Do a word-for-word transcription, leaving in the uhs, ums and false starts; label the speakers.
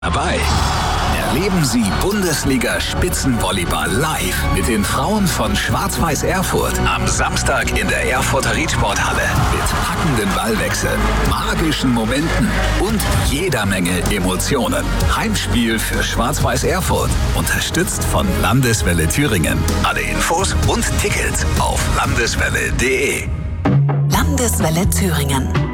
Speaker 1: Dabei erleben Sie Bundesliga-Spitzenvolleyball live mit den Frauen von Schwarz-Weiß Erfurt am Samstag in der Erfurter Riedsporthalle mit packenden Ballwechseln, magischen Momenten und jeder Menge Emotionen. Heimspiel für Schwarz-Weiß Erfurt, unterstützt von Landeswelle Thüringen. Alle Infos und Tickets auf landeswelle punkt de.
Speaker 2: Landeswelle Thüringen.